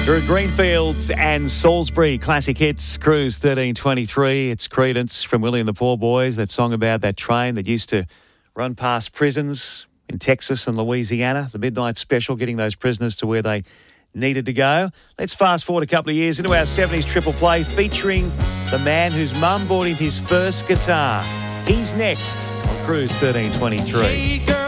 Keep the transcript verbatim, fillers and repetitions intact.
Drew Greenfields and Salisbury classic hits, Cruise thirteen twenty-three. It's Credence from Willie and the Poor Boys, that song about that train that used to run past prisons in Texas and Louisiana, the Midnight Special, getting those prisoners to where they needed to go. Let's fast forward a couple of years into our seventies triple play featuring the man whose mum bought him his first guitar. He's next on Cruise thirteen twenty-three.